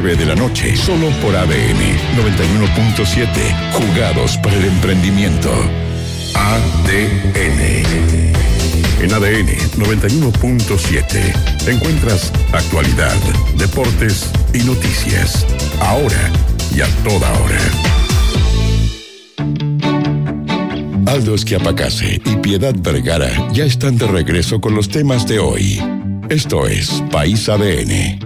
9 de la noche, solo por ADN 91.7. Jugados para el emprendimiento. ADN. En ADN 91.7 encuentras actualidad, deportes y noticias. Ahora y a toda hora. Aldo Schiapacase y Piedad Vergara ya están de regreso con los temas de hoy. Esto es País ADN.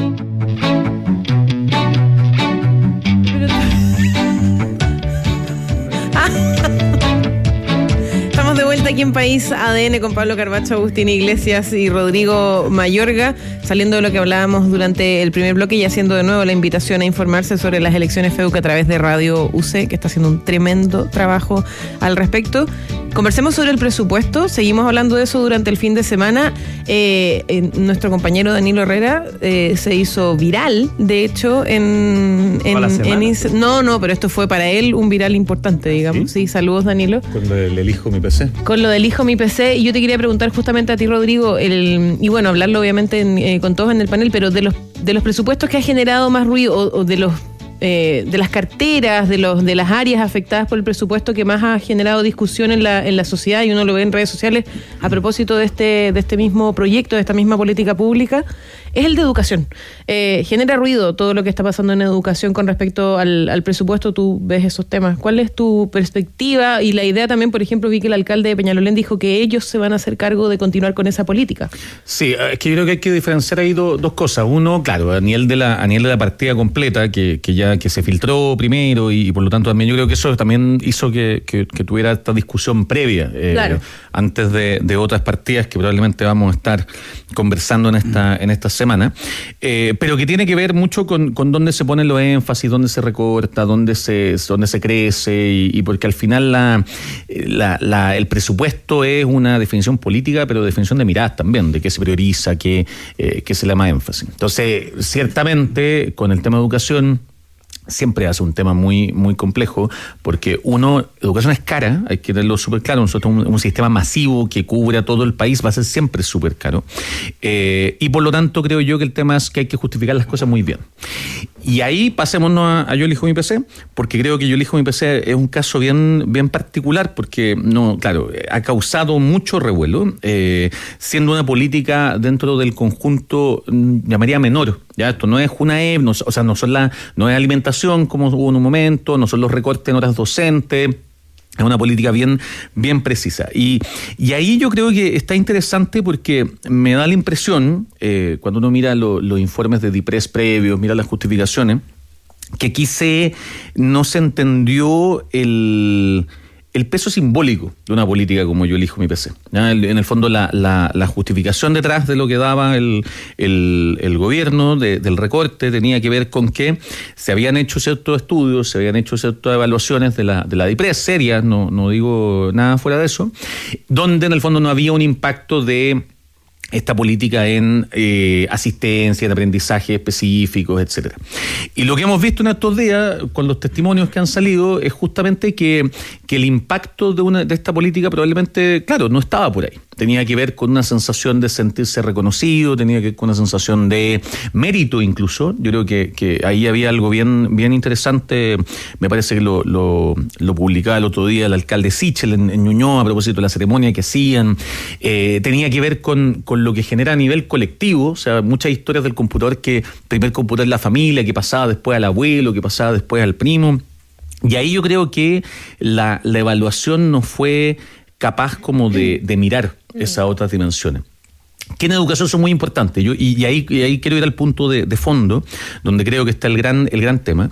Estamos de vuelta aquí en País ADN con Pablo Carbacho, Agustín Iglesias y Rodrigo Mayorga, saliendo de lo que hablábamos durante el primer bloque y haciendo de nuevo la invitación a informarse sobre las elecciones FEUC a través de Radio UC, que está haciendo un tremendo trabajo al respecto. Conversemos sobre el presupuesto, seguimos hablando de eso durante el fin de semana. Nuestro compañero Danilo Herrera se hizo viral, de hecho, No, pero esto fue para él un viral importante, digamos. Sí, saludos, Danilo. Con lo del Elijo mi PC. Con lo del Elijo mi PC, y yo te quería preguntar justamente a ti, Rodrigo, y bueno, hablarlo obviamente con todos en el panel, pero de los presupuestos que ha generado más ruido, o de las carteras, de las áreas afectadas por el presupuesto que más ha generado discusión en la sociedad, y uno lo ve en redes sociales a propósito de este mismo proyecto, de esta misma política pública, es el de educación. Genera ruido todo lo que está pasando en educación con respecto al presupuesto. Tú ves esos temas. ¿Cuál es tu perspectiva? Y la idea también, por ejemplo, vi que el alcalde de Peñalolén dijo que ellos se van a hacer cargo de continuar con esa política. Sí, es que yo creo que hay que diferenciar ahí dos cosas. Uno, claro, a nivel de la partida completa, que se filtró primero, y por lo tanto también yo creo que eso también hizo que tuviera esta discusión previa, claro, antes de otras partidas que probablemente vamos a estar conversando en esta semana, pero que tiene que ver mucho con dónde se ponen los énfasis, dónde se recorta, dónde se crece, y porque al final el presupuesto es una definición política, pero definición de miradas también, de qué se prioriza, qué se le da más énfasis. Entonces, ciertamente, con el tema de educación, siempre hace un tema muy, muy complejo, porque educación es cara, hay que tenerlo súper claro. Nosotros un sistema masivo que cubre a todo el país va a ser siempre súper caro, y por lo tanto creo yo que el tema es que hay que justificar las cosas muy bien. Y ahí pasémonos a Yo Elijo mi PC, porque creo que Yo Elijo mi PC es un caso bien, bien particular, porque ha causado mucho revuelo, siendo una política dentro del conjunto, llamaría menor. Ya, esto no es UNAEP, no es alimentación como hubo en un momento, no son los recortes en horas docentes. Es una política bien, bien precisa. Y ahí yo creo que está interesante, porque me da la impresión, cuando uno mira los informes de DIPRES previos, mira las justificaciones, que aquí no se entendió el peso simbólico de una política como Yo Elijo mi PC. ¿Ya? En el fondo, la justificación detrás de lo que daba el gobierno del recorte tenía que ver con que se habían hecho ciertos estudios, se habían hecho ciertas evaluaciones de la DIPRES, serias, no digo nada fuera de eso, donde en el fondo no había un impacto de esta política en asistencia, en aprendizaje específicos, etcétera. Y lo que hemos visto en estos días, con los testimonios que han salido, es justamente que el impacto de esta política probablemente, claro, no estaba por ahí. Tenía que ver con una sensación de sentirse reconocido, tenía que ver con una sensación de mérito incluso. Yo creo que ahí había algo bien, bien interesante. Me parece que lo publicaba el otro día el alcalde Sichel en Ñuñoa a propósito de la ceremonia que hacían. Tenía que ver con lo que genera a nivel colectivo, o sea, muchas historias del computador, que primer computador en la familia, que pasaba después al abuelo, que pasaba después al primo. Y ahí yo creo que la evaluación no fue capaz como de mirar esas otras dimensiones, que en educación son muy importantes. Y ahí quiero ir al punto de fondo, donde creo que está el gran tema.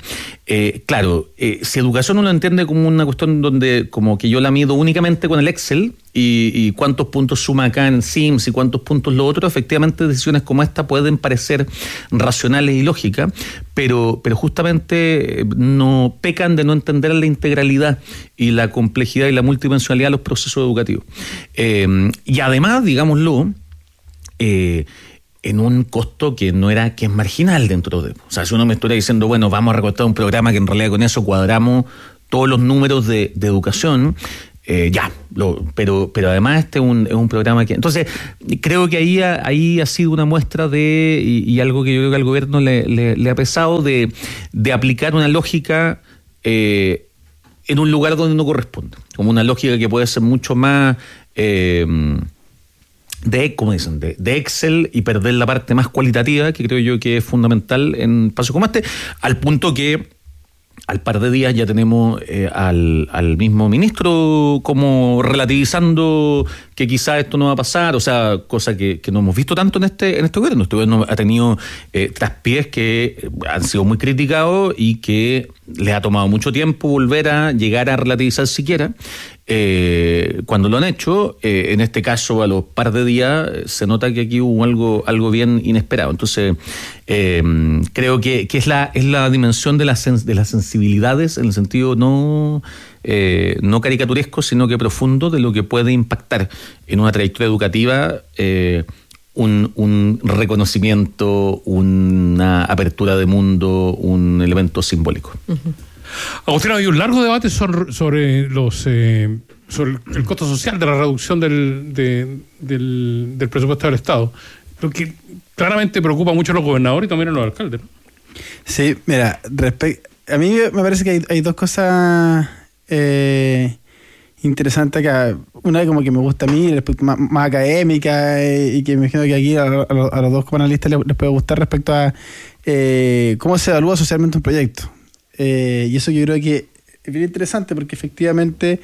Si educación uno entiende como una cuestión donde como que yo la mido únicamente con el Excel, y cuántos puntos suma acá en Sims y cuántos puntos lo otro, efectivamente decisiones como esta pueden parecer racionales y lógicas, pero justamente no pecan de no entender la integralidad y la complejidad y la multidimensionalidad de los procesos educativos. Y además, digámoslo, en un costo que es marginal dentro de... O sea, si uno me estuviera diciendo, bueno, vamos a recortar un programa que en realidad con eso cuadramos todos los números de educación, pero además este es un programa que... Entonces, creo que ahí ha sido una muestra y algo que yo creo que al gobierno le ha pesado de aplicar una lógica en un lugar donde no corresponde, como una lógica que puede ser mucho más... como dicen, de Excel, y perder la parte más cualitativa, que creo yo que es fundamental en espacios como este, al punto que al par de días ya tenemos al mismo ministro como relativizando que quizás esto no va a pasar, o sea, cosa que no hemos visto tanto en este gobierno. Este gobierno ha tenido traspiés que han sido muy criticados y que les ha tomado mucho tiempo volver a llegar a relativizar siquiera. Cuando lo han hecho, en este caso a los par de días, se nota que aquí hubo algo bien inesperado. Entonces, creo que es la dimensión de las sensibilidades, en el sentido no caricaturesco, sino que profundo, de lo que puede impactar en una trayectoria educativa un reconocimiento, una apertura de mundo, un elemento simbólico. Uh-huh. Agustín, hay un largo debate sobre el costo social de la reducción del presupuesto del Estado, lo que claramente preocupa mucho a los gobernadores y también a los alcaldes, ¿no? Sí, mira, a mí me parece que hay dos cosas interesantes acá. Una como que me gusta a mí, más académica, y que me imagino que aquí a los dos panelistas les puede gustar, respecto a cómo se evalúa socialmente un proyecto. Y eso yo creo que es bien interesante, porque efectivamente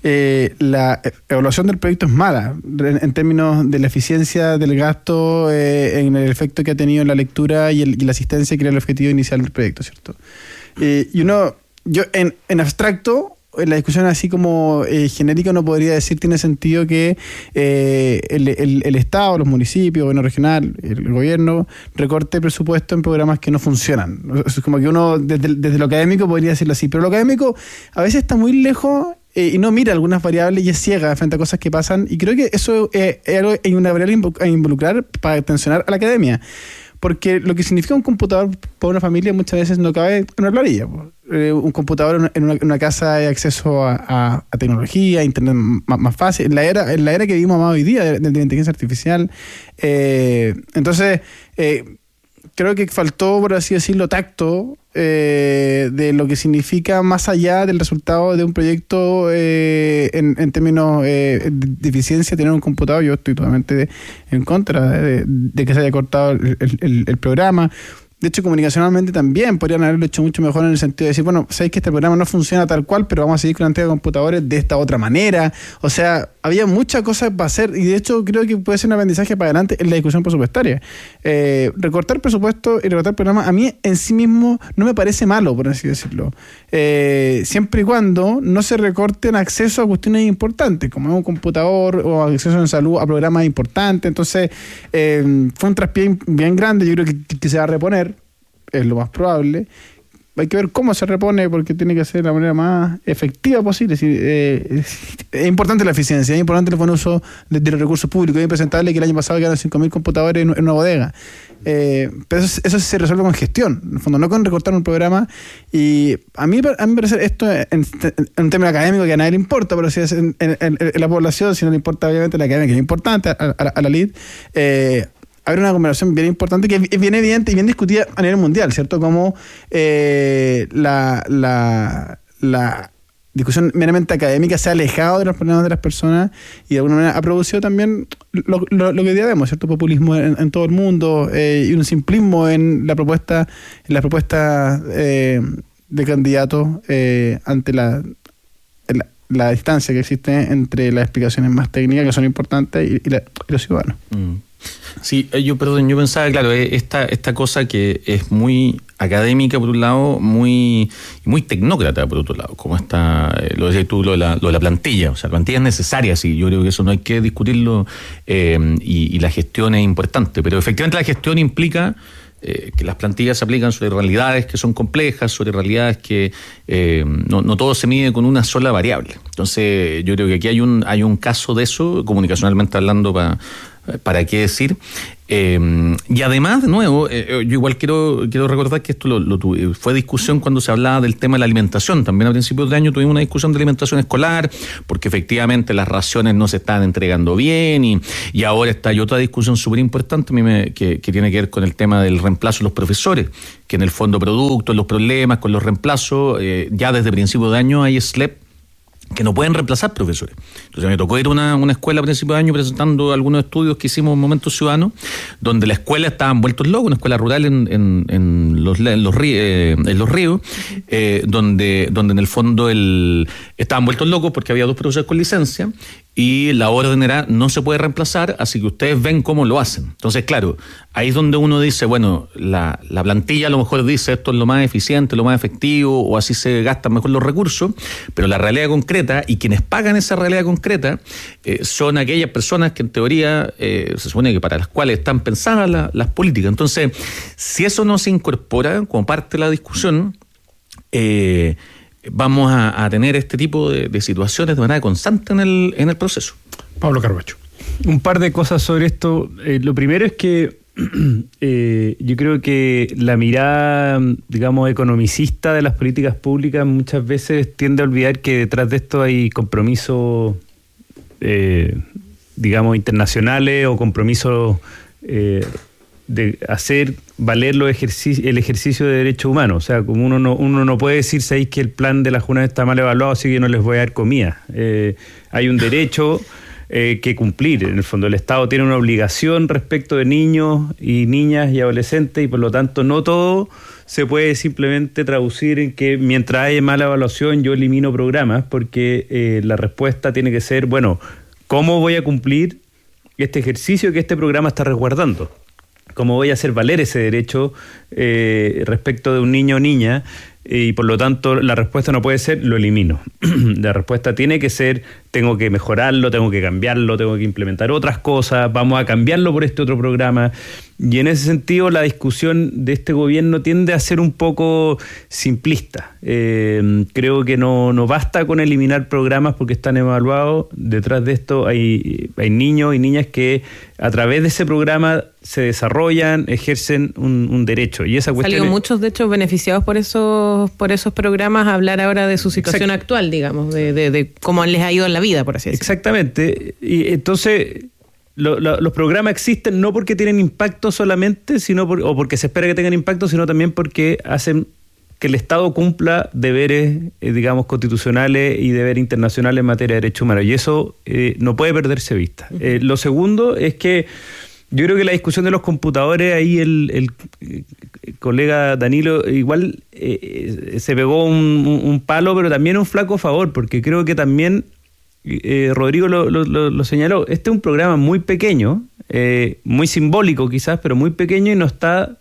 la evaluación del proyecto es mala en términos de la eficiencia del gasto, en el efecto que ha tenido en la lectura y la asistencia, que era el objetivo inicial del proyecto, ¿cierto? Yo en abstracto, en la discusión así como genérica, uno podría decir, tiene sentido que el Estado, los municipios, el gobierno regional, el gobierno, recorte presupuesto en programas que no funcionan. Es como que uno desde lo académico podría decirlo así, pero lo académico a veces está muy lejos y no mira algunas variables y es ciega frente a cosas que pasan, y creo que eso es algo, hay una variable a involucrar para tensionar a la academia. Porque lo que significa un computador para una familia muchas veces no cabe en una planilla. Un computador en una casa hay acceso a tecnología, a internet más fácil. En la era que vivimos más hoy día de la inteligencia artificial. Entonces, creo que faltó, por así decirlo, tacto de lo que significa, más allá del resultado de un proyecto en términos de eficiencia, tener un computador. Yo estoy totalmente en contra de que se haya cortado el programa. De hecho, comunicacionalmente también podrían haberlo hecho mucho mejor, en el sentido de decir, bueno, sabéis que este programa no funciona tal cual, pero vamos a seguir con la entrega de computadores de esta otra manera. O sea, había muchas cosas para hacer, y de hecho creo que puede ser un aprendizaje para adelante en la discusión presupuestaria. Recortar presupuesto y recortar programas a mí en sí mismo no me parece malo, por así decirlo. Siempre y cuando no se recorten acceso a cuestiones importantes, como un computador, o acceso en salud a programas importantes. Entonces, fue un traspié bien grande. Yo creo que se va a reponer, es lo más probable. Hay que ver cómo se repone, porque tiene que ser de la manera más efectiva posible. Es importante la eficiencia, es importante el buen uso de los recursos públicos. Es impresentable que el año pasado quedaron 5.000 computadores en una bodega. Pero eso se resuelve con gestión, en el fondo, no con recortar un programa. Y a mí me parece esto, en un término académico, que a nadie le importa, pero si es en la población, si no le importa obviamente la academia, que es importante, a la LID, haber una conversación bien importante, que es bien evidente y bien discutida a nivel mundial, ¿cierto? Como la discusión meramente académica se ha alejado de los problemas de las personas, y de alguna manera ha producido también lo que hoy día vemos, ¿cierto? Populismo en todo el mundo, y un simplismo en las propuestas de candidatos ante la distancia que existe entre las explicaciones más técnicas, que son importantes, y los ciudadanos. Sí, yo pensaba, claro, esta cosa que es muy académica por un lado, muy tecnócrata por otro lado, como lo decías tú, lo de la plantilla. O sea, la plantilla es necesaria, sí, yo creo que eso no hay que discutirlo, y la gestión es importante, pero efectivamente la gestión implica que las plantillas se aplican sobre realidades que son complejas, sobre realidades que no todo se mide con una sola variable. Entonces, yo creo que aquí hay un caso de eso, comunicacionalmente hablando, ¿para qué decir? Y además, de nuevo, yo igual quiero recordar que esto fue discusión cuando se hablaba del tema de la alimentación. También a principios de año tuvimos una discusión de alimentación escolar, porque efectivamente las raciones no se están entregando bien, y ahora está hay otra discusión súper importante que tiene que ver con el tema del reemplazo de los profesores, que en el fondo producto, los problemas con los reemplazos, ya desde principios de año hay SLEP, que no pueden reemplazar profesores. Entonces me tocó ir a una escuela a principios de año presentando algunos estudios que hicimos en Momento Ciudadano, donde la escuela estaban vueltos locos, una escuela rural en los ríos, donde en el fondo estaban vueltos locos porque había 2 profesores con licencia y la orden era no se puede reemplazar, así que ustedes ven cómo lo hacen. Entonces, claro, ahí es donde uno dice, bueno, la plantilla a lo mejor dice esto es lo más eficiente, lo más efectivo, o así se gastan mejor los recursos, pero la realidad concreta y quienes pagan esa realidad concreta son aquellas personas que en teoría se supone que para las cuales están pensadas las políticas. Entonces, si eso no se incorpora como parte de la discusión, vamos a tener este tipo de situaciones de manera constante en el proceso. Pablo Carbacho. Un par de cosas sobre esto. Lo primero es que yo creo que la mirada, digamos, economicista de las políticas públicas muchas veces tiende a olvidar que detrás de esto hay compromisos, digamos, internacionales o compromisos de hacer valer el ejercicio de derechos humanos. O sea, como uno no puede decir, ¿sabéis que el plan de la Junta está mal evaluado, así que no les voy a dar comida? Hay un derecho que cumplir. En el fondo, el Estado tiene una obligación respecto de niños y niñas y adolescentes, y por lo tanto no todo se puede simplemente traducir en que mientras haya mala evaluación yo elimino programas, porque la respuesta tiene que ser, bueno, ¿cómo voy a cumplir este ejercicio que este programa está resguardando? ¿Cómo voy a hacer valer ese derecho respecto de un niño o niña? Y por lo tanto la respuesta no puede ser lo elimino. La respuesta tiene que ser tengo que mejorarlo, tengo que cambiarlo, tengo que implementar otras cosas, vamos a cambiarlo por este otro programa. Y en ese sentido la discusión de este gobierno tiende a ser un poco simplista. Creo que no basta con eliminar programas porque están evaluados. Detrás de esto hay niños y niñas que a través de ese programa se desarrollan, ejercen un derecho. Y esa cuestión salió muchos, de hecho, beneficiados por esos programas a hablar ahora de su situación actual, digamos, de cómo les ha ido en la vida, por así decirlo. Exactamente. Y entonces los programas existen no porque tienen impacto solamente, o porque se espera que tengan impacto, sino también porque hacen que el Estado cumpla deberes, digamos, constitucionales y deberes internacionales en materia de derechos humanos. Y eso no puede perderse vista. Lo segundo es que yo creo que la discusión de los computadores, ahí el colega Danilo igual se pegó un palo, pero también un flaco favor, porque creo que también Rodrigo lo señaló. Este es un programa muy pequeño, muy simbólico quizás, pero muy pequeño, y no está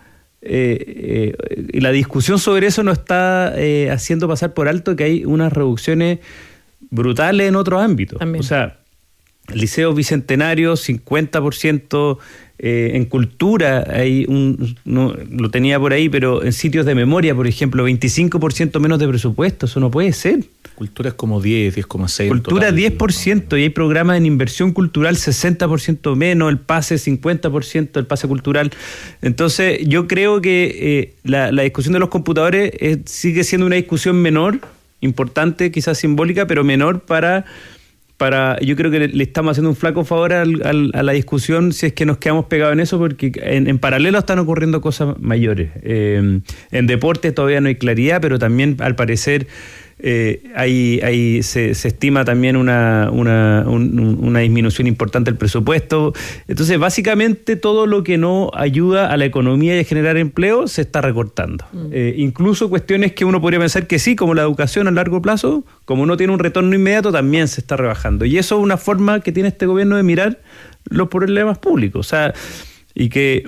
y la discusión sobre eso no está haciendo pasar por alto que hay unas reducciones brutales en otros ámbitos. También. O sea, liceos bicentenarios, 50%, en cultura, hay no lo tenía por ahí, pero en sitios de memoria, por ejemplo, 25% menos de presupuesto, eso no puede ser. Cultura es como 10,6%. Cultura 10%, y hay programas en inversión cultural 60% menos, el pase 50%, el pase cultural. Entonces, yo creo que la discusión de los computadores sigue siendo una discusión menor, importante, quizás simbólica, pero menor para yo creo que le estamos haciendo un flaco favor a la discusión si es que nos quedamos pegados en eso, porque en paralelo están ocurriendo cosas mayores. En deporte todavía no hay claridad, pero también al parecer se estima también una disminución importante del presupuesto. Entonces, básicamente todo lo que no ayuda a la economía y a generar empleo se está recortando. Incluso cuestiones que uno podría pensar que sí, como la educación a largo plazo, como no tiene un retorno inmediato, también se está rebajando. Y eso es una forma que tiene este gobierno de mirar los problemas públicos. O sea, y que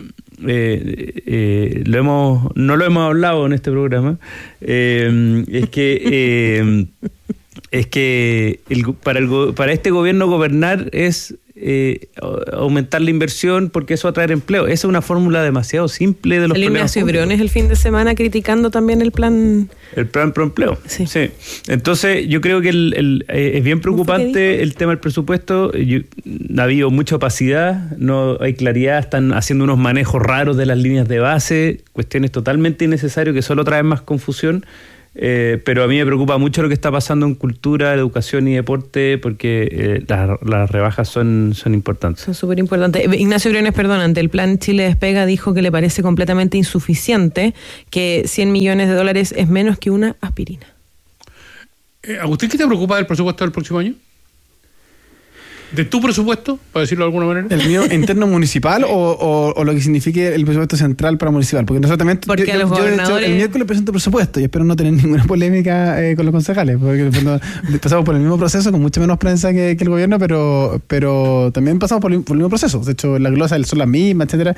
no lo hemos hablado en este programa, es que para este gobierno gobernar es aumentar la inversión porque eso va a traer empleo. Esa es una fórmula demasiado simple de los problemas. Ignacio Briones el fin de semana criticando también el plan... El plan Proempleo. Sí. Entonces yo creo que es bien preocupante el tema del presupuesto. Ha habido mucha opacidad, no hay claridad, están haciendo unos manejos raros de las líneas de base, cuestiones totalmente innecesarias que solo traen más confusión. Pero a mí me preocupa mucho lo que está pasando en cultura, educación y deporte, porque las rebajas son importantes. Son súper importantes. Ignacio Briones, ante el plan Chile Despega, dijo que le parece completamente insuficiente, que $100 millones es menos que una aspirina. Agustín, ¿qué te preocupa del presupuesto del próximo año? ¿De tu presupuesto, para decirlo de alguna manera? ¿El mío interno municipal o lo que signifique el presupuesto central para municipal? Porque nosotros también... Porque los gobernadores... el miércoles presento presupuesto y espero no tener ninguna polémica con los concejales, porque pasamos por el mismo proceso con mucha menos prensa que el gobierno, pero también pasamos por el mismo proceso. De hecho, las glosas son las mismas, etcétera.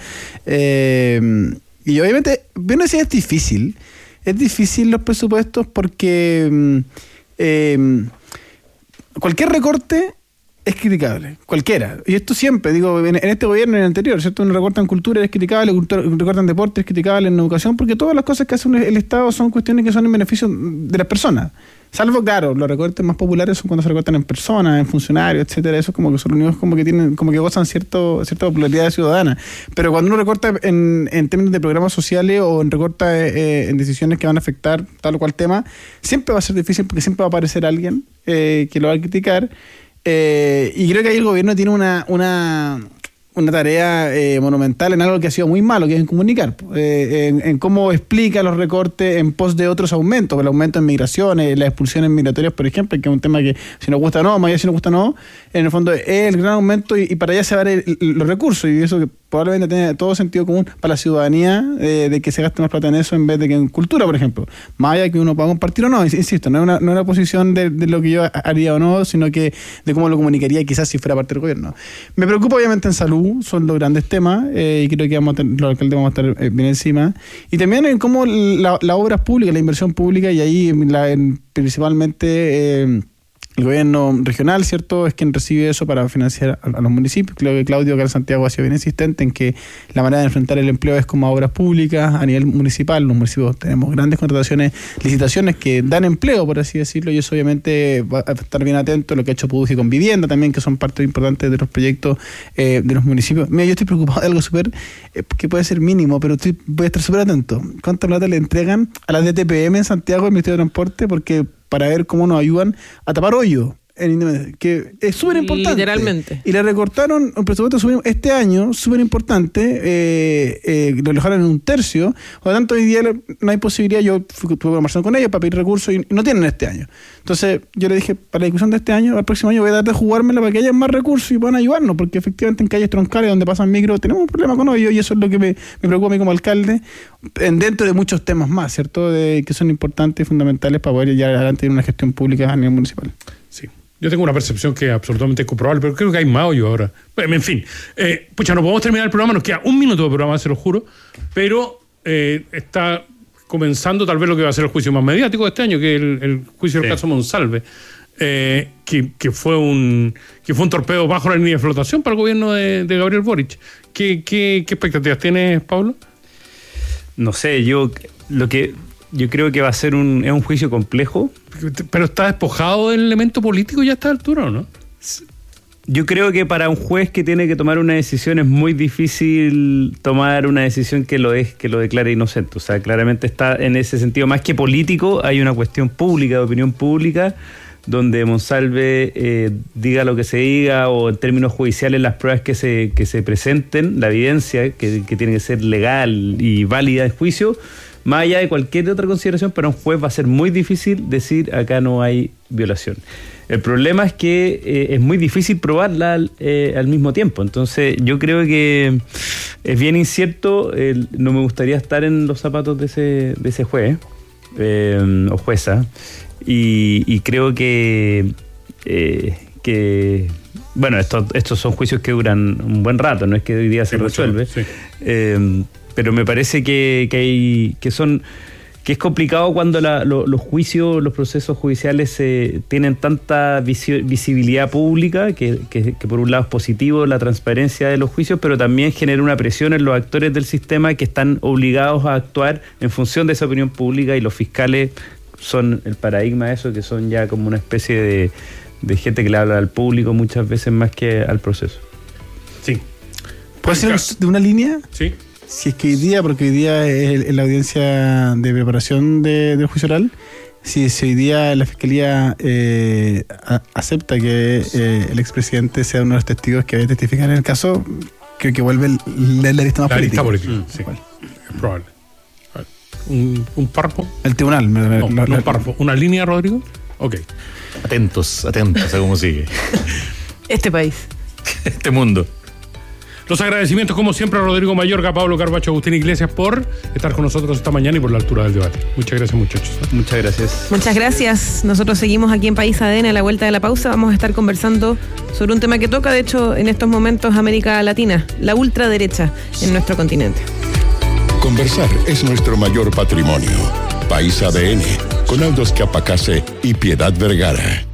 Y obviamente, bueno, sí es difícil. Es difícil los presupuestos porque cualquier recorte es criticable, cualquiera. Y esto siempre, digo, en este gobierno y en el anterior, ¿cierto? Un recorte en cultura es criticable, un recorte en deporte es criticable, en educación, porque todas las cosas que hace el Estado son cuestiones que son en beneficio de las personas. Salvo, claro, los recortes más populares son cuando se recortan en personas, en funcionarios, etcétera. Eso como que son unidos, como que tienen, como que gozan cierta popularidad ciudadana. Pero cuando uno recorta en términos de programas sociales o recorta en decisiones que van a afectar tal o cual tema, siempre va a ser difícil porque siempre va a aparecer alguien que lo va a criticar. Y creo que ahí el gobierno tiene una tarea monumental en algo que ha sido muy malo, que es en comunicar, en cómo explica los recortes en pos de otros aumentos, el aumento en migraciones, las expulsiones migratorias, por ejemplo, que es un tema que si nos gusta o no, más allá si nos gusta o no, en el fondo es el gran aumento y para allá se van los recursos, y eso que probablemente tiene todo sentido común para la ciudadanía, de que se gaste más plata en eso en vez de que en cultura, por ejemplo. Más allá que uno pueda compartir o no, insisto, no es una posición de lo que yo haría o no, sino que de cómo lo comunicaría quizás si fuera parte del gobierno. Me preocupa obviamente en salud, son los grandes temas, y creo que los alcaldes vamos a estar bien encima. Y también en cómo las obras públicas, la inversión pública, y ahí principalmente... el gobierno regional, ¿cierto?, es quien recibe eso para financiar a los municipios. Creo que Claudio Car Santiago ha sido bien insistente en que la manera de enfrentar el empleo es como obras públicas a nivel municipal. Los municipios tenemos grandes contrataciones, licitaciones que dan empleo, por así decirlo, y eso obviamente va a estar bien atento a lo que ha hecho Puduji con vivienda también, que son parte importante de los proyectos de los municipios. Mira, yo estoy preocupado de algo súper que puede ser mínimo, pero voy a estar súper atento. ¿Cuánta plata le entregan a la DTPM en Santiago, el Ministerio de Transporte? Porque para ver cómo nos ayudan a tapar hoyo en Independencia, que es súper importante. Literalmente. Y le recortaron un presupuesto este año, súper importante, lo dejaron en un tercio, por lo tanto hoy día no hay posibilidad, yo tuve conversación con ellos para pedir recursos y no tienen este año. Entonces yo le dije, para la discusión de este año, al próximo año voy a tratar de jugármela para que haya más recursos y puedan ayudarnos, porque efectivamente en calles troncales donde pasan micro tenemos un problema con hoyo y eso es lo que me preocupa a mí como alcalde, dentro de muchos temas más, ¿cierto?, que son importantes y fundamentales para poder llegar adelante en una gestión pública a nivel municipal. Sí. Yo tengo una percepción que es absolutamente comprobable, pero creo que hay más hoyo ahora. Bueno, en fin, no podemos terminar el programa, nos queda un minuto de programa, se lo juro, pero está comenzando tal vez lo que va a ser el juicio más mediático de este año, que es el juicio del caso Monsalve, que fue un torpedo bajo la línea de flotación para el gobierno de Gabriel Boric. ¿Qué expectativas tienes, Pablo? No sé, yo creo que va a ser un juicio complejo. Pero está despojado del elemento político ya a esta altura, ¿o no? Yo creo que para un juez que tiene que tomar una decisión es muy difícil tomar una decisión que lo declare inocente. O sea, claramente está en ese sentido, más que político, hay una cuestión pública, de opinión pública, donde Monsalve diga lo que se diga o en términos judiciales las pruebas que se presenten, la evidencia que tiene que ser legal y válida en juicio, más allá de cualquier otra consideración, para un juez va a ser muy difícil decir acá no hay violación. El problema es que es muy difícil probarla al mismo tiempo. Entonces yo creo que es bien incierto. No me gustaría estar en los zapatos de ese juez o jueza. Y creo que bueno, estos son juicios que duran un buen rato, no es que hoy día se resuelve. Sí. Pero me parece que que es complicado cuando los juicios, los procesos judiciales tienen tanta visibilidad pública, que por un lado es positivo la transparencia de los juicios, pero también genera una presión en los actores del sistema que están obligados a actuar en función de esa opinión pública, y los fiscales son el paradigma de eso, que son ya como una especie de gente que le habla al público muchas veces más que al proceso. Sí. ¿Puedo decir de una línea? Sí. Si es que hoy día, porque hoy día es la audiencia de preparación del juicio oral, si hoy día la Fiscalía acepta que el expresidente sea uno de los testigos que va a testificar en el caso, creo que vuelve la lista más política. Sí. Es probable. A ver, ¿Un párrafo? El tribunal. No, un párrafo. ¿Una línea, Rodrigo? Ok. Atentos a cómo sigue. Este país. Este mundo. Los agradecimientos, como siempre, a Rodrigo Mayorga, a Pablo Carbacho, a Agustín Iglesias por estar con nosotros esta mañana y por la altura del debate. Muchas gracias, muchachos. Muchas gracias. Muchas gracias. Nosotros seguimos aquí en País ADN. A la vuelta de la pausa vamos a estar conversando sobre un tema que toca, de hecho, en estos momentos América Latina, la ultraderecha en nuestro continente. Conversar es nuestro mayor patrimonio. País ADN, con Aldo Esquiapacase y Piedad Vergara.